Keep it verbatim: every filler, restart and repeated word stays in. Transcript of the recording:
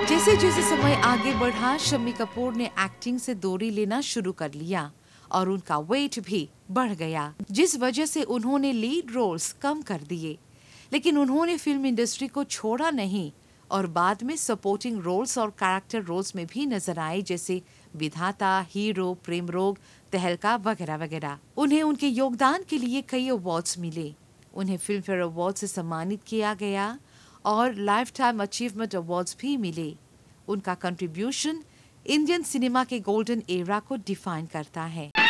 जैसे जैसे समय आगे बढ़ा, शम्मी कपूर ने एक्टिंग से दूरी लेना शुरू कर लिया और उनका वेट भी बढ़ गया, जिस वजह से उन्होंने लीड रोल्स कम कर दिए। लेकिन उन्होंने फिल्म इंडस्ट्री को छोड़ा नहीं और बाद में सपोर्टिंग रोल्स और कैरेक्टर रोल्स में भी नजर आए, जैसे विधाता, हीरो, प्रेम रोग, तहलका वगैरह वगैरह। उन्हें उनके योगदान के लिए कई अवार्ड्स मिले। उन्हें फिल्म फेयर अवार्ड से सम्मानित किया गया और लाइफ टाइम अचीवमेंट अवार्ड्स भी मिले। उनका कंट्रीब्यूशन इंडियन सिनेमा के गोल्डन एरा को डिफाइन करता है।